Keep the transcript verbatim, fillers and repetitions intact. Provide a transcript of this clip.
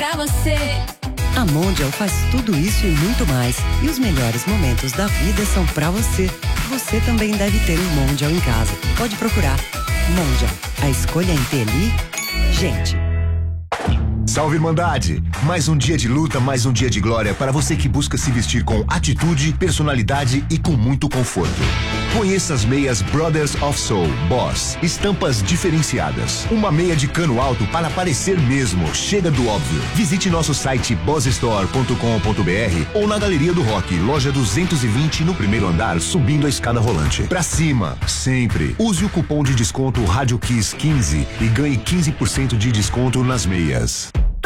pra você. A Mondial faz tudo isso e muito mais. E os melhores momentos da vida são pra você. Você também deve ter um Mondial em casa. Pode procurar. Mondial, a escolha inteligente. Salve, Irmandade! Mais um dia de luta, mais um dia de glória para você que busca se vestir com atitude, personalidade e com muito conforto. Conheça as meias Brothers of Soul Boss, estampas diferenciadas. Uma meia de cano alto para parecer mesmo, chega do óbvio. Visite nosso site boss store ponto com ponto b r ou na Galeria do Rock, loja duzentos e vinte, no primeiro andar, subindo a escada rolante. Pra cima, sempre. Use o cupom de desconto Rádio Kiss quinze e ganhe quinze por cento de desconto nas meias.